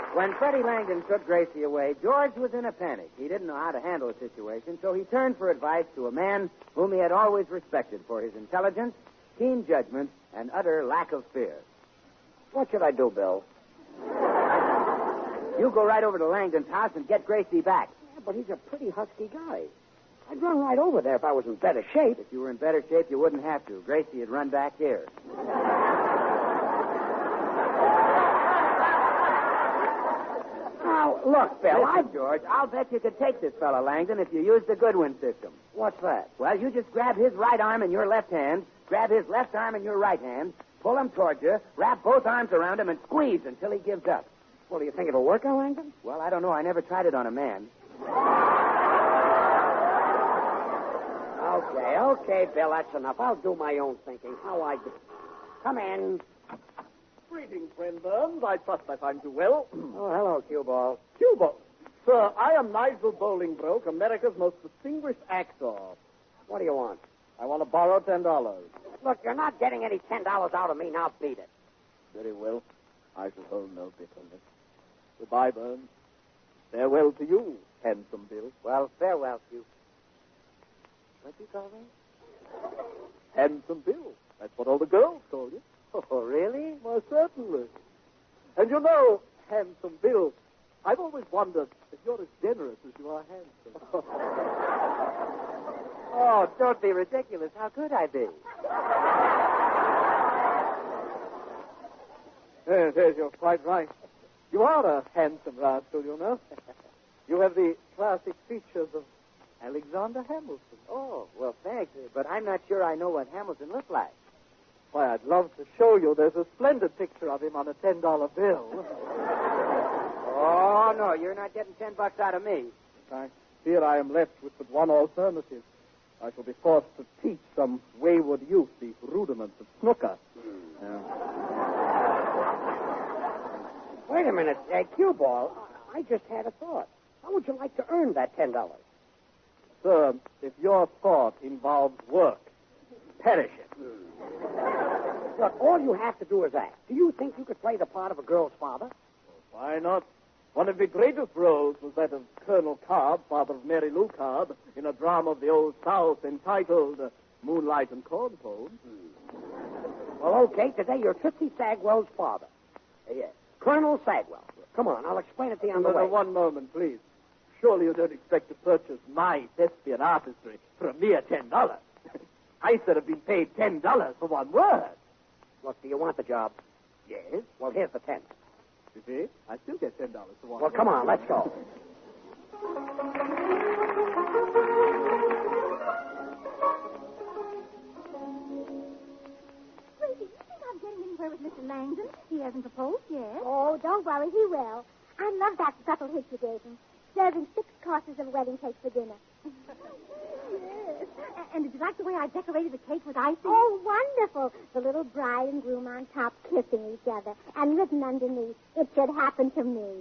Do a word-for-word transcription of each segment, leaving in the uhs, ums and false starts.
When Freddie Langdon took Gracie away, George was in a panic. He didn't know how to handle a situation, so he turned for advice to a man whom he had always respected for his intelligence, keen judgment, and utter lack of fear. What should I do, Bill? You go right over to Langdon's house and get Gracie back. Yeah, but he's a pretty husky guy. I'd run right over there if I was in better shape. If you were in better shape, you wouldn't have to. Gracie would run back here. Now, look, Bill, I... Listen, George, I'll bet you could take this fellow Langdon if you used the Goodwin system. What's that? Well, you just grab his right arm in your left hand, grab his left arm in your right hand, pull him towards you, wrap both arms around him, and squeeze until he gives up. Well, do you think it'll work on Langdon? Well, I don't know. I never tried it on a man. Okay, okay, Bill, that's enough. I'll do my own thinking. How I do. Come in. Greetings, friend Burns. I trust I find you well. Oh, hello, Cue Ball. Cuba. Sir, I am Nigel Bolingbroke, America's most distinguished actor. What do you want? I want to borrow ten dollars. Look, you're not getting any ten dollars out of me. Now beat it. Very well. I shall hold no bitterness. Goodbye, Burns. Farewell to you, handsome Bill. Well, farewell, Cue. What do you call me? Handsome Bill. That's what all the girls call you. Oh, really? Well, certainly. And you know, handsome Bill, I've always wondered if you're as generous as you are handsome. Oh, don't be ridiculous. How could I be? Yes, yes, you're quite right. You are a handsome rascal, you know. You have the classic features of Alexander Hamilton. Oh, well, thanks. But I'm not sure I know what Hamilton looked like. Why, I'd love to show you. There's a splendid picture of him on a ten dollar bill. Oh, no, you're not getting ten bucks out of me. I fear I am left with but one alternative. I shall be forced to teach some wayward youth the rudiments of snooker. Hmm. Yeah. Wait a minute, uh, Cue Ball. I just had a thought. How would you like to earn that ten dollars? Sir, if your thought involves work, perish it. Look, all you have to do is ask. Do you think you could play the part of a girl's father? Why not? One of the greatest roles was that of Colonel Cobb, father of Mary Lou Cobb, in a drama of the Old South entitled uh, Moonlight and Cornfields. Well, okay, today you're Tootsie Sagwell's father. Uh, yes. Colonel Sagwell. Come on, I'll explain it to you on the No, no, way. one moment, please. Surely you don't expect to purchase my thespian artistry for a mere ten dollars. I should have been paid ten dollars for one word. Look, do you want the job? Yes. Well, here's the ten. You see, I still get ten dollars for one Well, word. come on, let's go. Gracie, you think I'm getting anywhere with Mister Langdon? He hasn't proposed yet. Oh, don't worry, he will. I love that subtle hint you gave him. Serving six courses of wedding cake for dinner. Yes. A- And did you like the way I decorated the cake with icing? Oh, wonderful. The little bride and groom on top kissing each other. And written underneath, it should happen to me.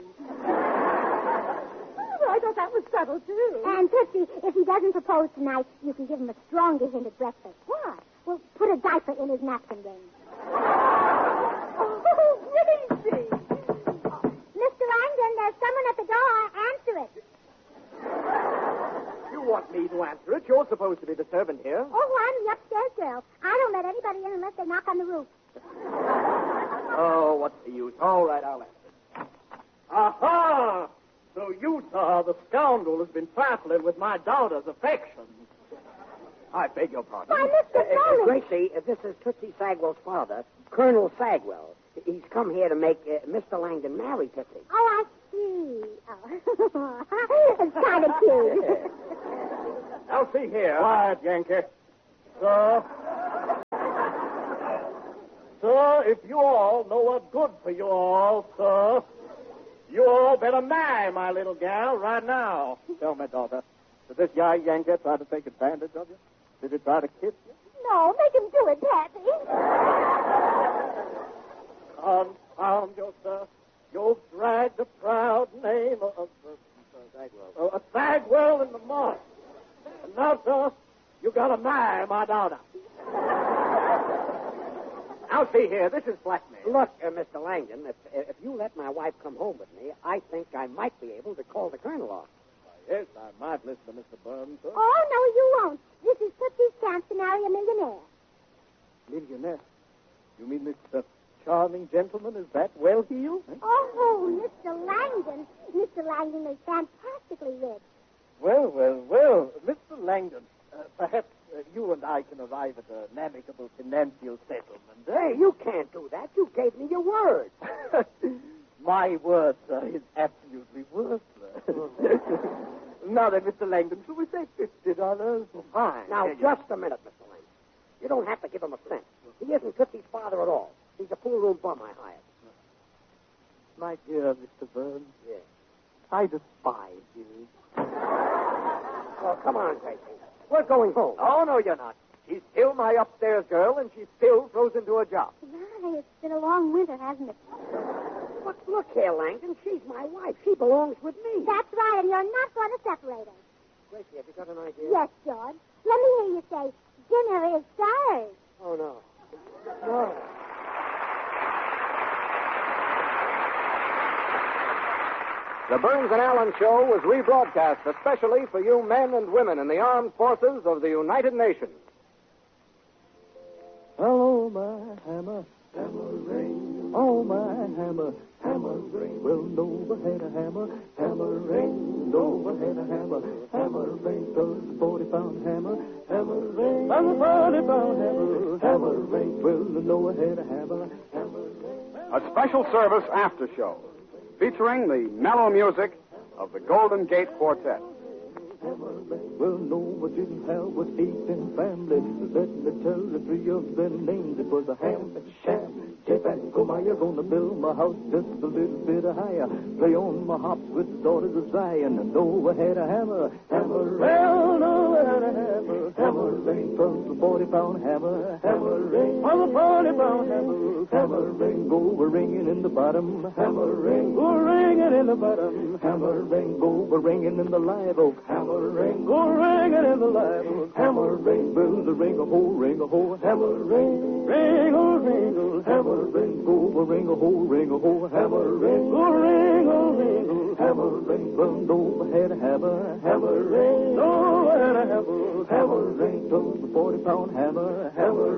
Oh, I thought that was subtle, too. And, Tootsie, if he doesn't propose tonight, you can give him a stronger hint at breakfast. What? Well, put a diaper in his napkin then. Oh, Gracie! Mister Langdon, there's someone at the door. Answer it. You want me to answer it? You're supposed to be the servant here. Oh, I'm the upstairs girl. I don't let anybody in unless they knock on the roof. Oh, what's the use? All right, I'll answer. Aha! So you, sir, the scoundrel, has been trifling with my daughter's affections. I beg your pardon. Why, Mister Uh, uh, Bowling. Gracie, uh, this is Tootsie Sagwell's father, Colonel Sagwell. He's come here to make uh, Mister Langdon marry Tootsie. Oh, I see. Oh. It's kind of cute. Now, see here. Quiet, Yankee. Sir. Sir, if you all know what's good for you all, sir, you all better marry my little gal right now. Tell me, daughter, did this guy Yankee try to take advantage of you? Did he try to kiss you? No, make him do it, Patsy. Confound you, sir. You've dragged the proud name of, of, of Sagwell. Uh, Sagwell in the mud. And now, sir, you gotta marry my daughter. Now, see here. This is blackmail. Look, uh, Mister Langdon, if, if you let my wife come home with me, I think I might be able to call the colonel off. Yes, I might listen to Mister Burns, sir. Oh, no, you won't. This is Tootsie's chance to marry a millionaire. Millionaire? You mean this uh, charming gentleman is that well-heeled? Eh? Oh, Mister Langdon. Mister Langdon is fantastically rich. Well, well, well, Mister Langdon, uh, perhaps uh, you and I can arrive at an amicable financial settlement. eh? Hey, you can't do that. You gave me your word. My word, sir, is absolutely worthless. Now then, Mister Langdon, shall we say fifty dollars? Fine. Now, just a minute, Mister Langdon. You don't have to give him a cent. He isn't Tootsie's father at all. He's a pool room bum I hired. My dear Mister Burns, Yes. I despise you. Well, come on, Tracy. We're going home. Oh, no, you're not. She's still my upstairs girl, and she still throws into a job. My, it's been a long winter, hasn't it? Look, look here, Langdon. She's my wife. She belongs with me. That's right, and you're not going to separate us. Gracie, have you got an idea? Yes, George. Let me hear you say, dinner is served. Oh, no. No. The Burns and Allen Show was rebroadcast especially for you men and women in the armed forces of the United Nations. Hello, my hammer, hammer ring. Oh, my hammer, hammer ring. Well, Nova had a hammer, hammer ring. Nova had a hammer, hammer ring. Does forty-pound hammer, hammer ring. I'm a forty-pound hammer, hammer ring. Well, Nova had a hammer, hammer ring. A special service after show featuring the mellow music of the Golden Gate Quartet. Well, Nova didn't have but eight in family. Let me tell the three of them names. It was a ham, sham, Jeff, and Comaya. Gonna build my house just a little bit higher. Play on my hops with the daughters of Zion. And Nova had a hammer, hammer. Well, Nova had a hammer, hammer ring. From the forty-pound hammer, hammer ring. From the forty-pound hammer, hammer ring. Go ringing in the bottom, hammer ring. Go ringing in the bottom, hammer ring. Go ringing in the live oak, hammer ring. Go ringing in the live oak, hammer ring. Build a ring, a hole, ring, a hole, hammer ring. Ring, oh, ring, oh, hammer ring. Go ring, a hole, ring, a hole, hammer ring. Go ring, oh, ring, oh, hammer ring. Well, Nova had a hammer, hammer ring. Nova had a hammer, hammer ring. Told the forty-pound hammer, hammer